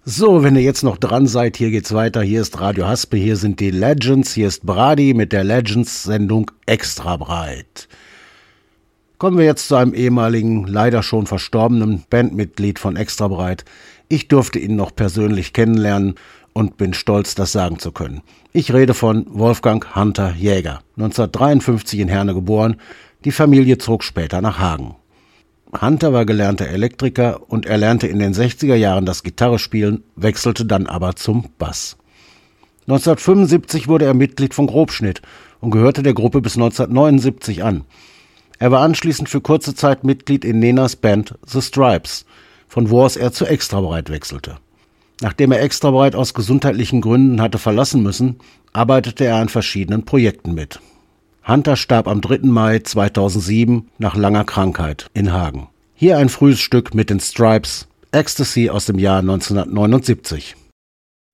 So, wenn ihr jetzt noch dran seid, hier geht's weiter. Hier ist Radio Haspe, hier sind die Legends, hier ist Brady mit der Legends-Sendung Extra breit. Kommen wir jetzt zu einem ehemaligen, leider schon verstorbenen Bandmitglied von Extra breit. Ich durfte ihn noch persönlich kennenlernen und bin stolz, das sagen zu können. Ich rede von Wolfgang Hunter Jäger, 1953 in Herne geboren. Die Familie zog später nach Hagen. Hunter war gelernter Elektriker und erlernte in den 60er Jahren das Gitarrespielen, wechselte dann aber zum Bass. 1975 wurde er Mitglied von Grobschnitt und gehörte der Gruppe bis 1979 an. Er war anschließend für kurze Zeit Mitglied in Nenas Band The Stripes, von wo aus er zu Extra breit wechselte. Nachdem er Extra breit aus gesundheitlichen Gründen hatte verlassen müssen, arbeitete er an verschiedenen Projekten mit. Hunter starb am 3. Mai 2007 nach langer Krankheit in Hagen. Hier ein frühes Stück mit den Stripes, Ecstasy aus dem Jahr 1979.